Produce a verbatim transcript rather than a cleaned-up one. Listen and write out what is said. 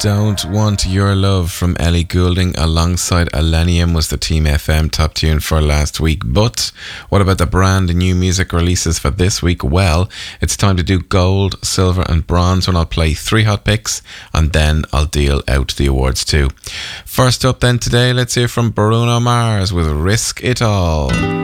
Don't Want Your Love from Ellie Goulding alongside Elenium was the Team F M top tune for last week. But what about the brand new music releases for this week? Well, it's time to do gold, silver and bronze when I'll play three hot picks and then I'll deal out the awards too. First up then today, let's hear from Bruno Mars with Risk It All.